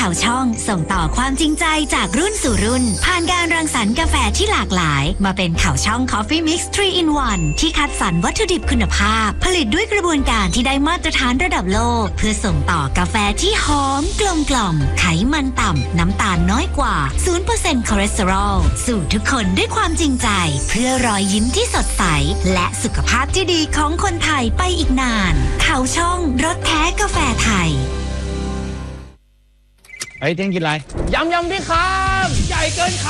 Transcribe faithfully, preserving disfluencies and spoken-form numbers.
เขาช่องส่งต่อความจริงใจจากรุ่นสู่รุ่นผ่านการรังสรรค์กาแฟที่หลากหลายมาเป็นเขาช่อง Coffee Mix ทรี อิน วัน ที่คัดสรรวัตถุดิบคุณภาพผลิตด้วยกระบวนการที่ได้มาตรฐานระดับโลกเพื่อส่งต่อกาแฟที่หอมกลมกล่อมไขมันต่ำน้ำตาลน้อยกว่า ศูนย์เปอร์เซ็นต์ คอเลสเตอรอลสู่ทุกคนด้วยความจริงใจเพื่อรอยยิ้มที่สดใสและสุขภาพที่ดีของคนไทยไปอีกนานเขาช่องรสแท้กาแฟไทยเฮ้ยเที่ยงกินอะไรยำยำพี่ครับใหญ่เกินค